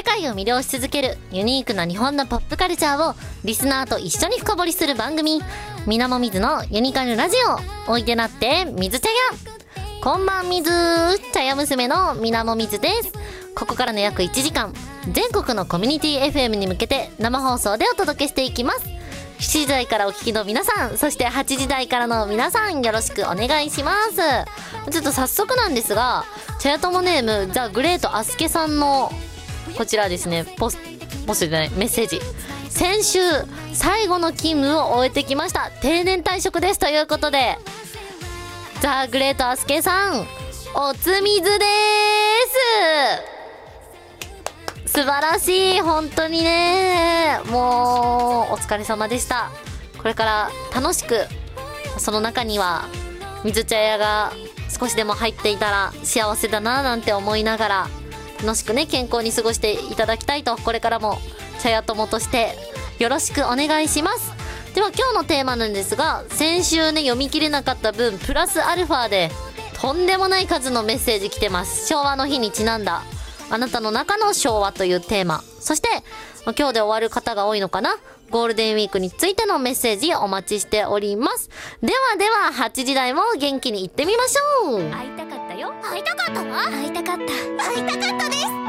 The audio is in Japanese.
界を魅了し続けるユニークな日本のポップカルチャーをリスナーと一緒に深掘りする番組、みなもみずのユニカルラジオ。おいでなってみず茶屋。こんばんみず茶屋娘のみなもみずです。ここからの約1時間、全国のコミュニティ FM に向けて生放送でお届けしていきます。7時台からお聞きの皆さん、そして8時台からの皆さん、よろしくお願いします。ちょっと早速なんですが、茶屋友ネームザ・グレートアスケさんのこちらですね、ポストじゃないメッセージ。先週最後の勤務を終えてきました。定年退職ですということで、ザ・グレートアスケさん、おつみずです。素晴らしい、本当にね、もうお疲れ様でした。これから楽しく、その中には水茶屋が少しでも入っていたら幸せだななんて思いながら、楽しくね、健康に過ごしていただきたいと、これからも茶屋友としてよろしくお願いします。では今日のテーマなんですが、先週ね読み切れなかった分プラスアルファでとんでもない数のメッセージ来てます。昭和の日にちなんだあなたの中の昭和というテーマ、そして今日で終わる方が多いのかな、ゴールデンウィークについてのメッセージお待ちしております。では8時台も元気に行ってみましょう。 会いたかったよ。会いたかったわ。会いたかった。会いたかったです。